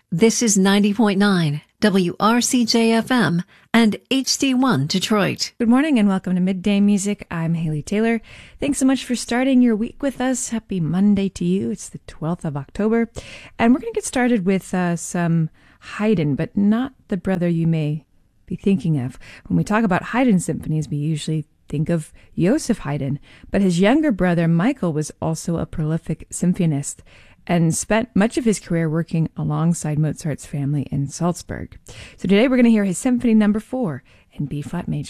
This is 90.9 WRCJ-FM and HD1 Detroit. Good morning and welcome to Midday Music. I'm Haley Taylor. Thanks so much for starting your week with us. Happy Monday to you. It's the 12th of October. And we're going to get started with some Haydn, but not the brother you may be thinking of. When we talk about Haydn symphonies, we usually think of Joseph Haydn, but his younger brother Michael was also a prolific symphonist and spent much of his career working alongside Mozart's family in Salzburg. So today we're going to hear his Symphony No. 4 in B-flat major.